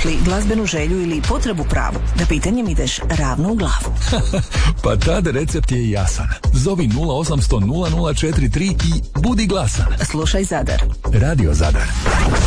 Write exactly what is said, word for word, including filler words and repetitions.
Imaš li glazbenu želju ili potrebu pravu? Da pitanjem ideš ravno u glavu. Pa tad recept je jasan. Zovi nula osamsto nula nula četiri tri i budi glasan. Slušaj Zadar. Radio Zadar.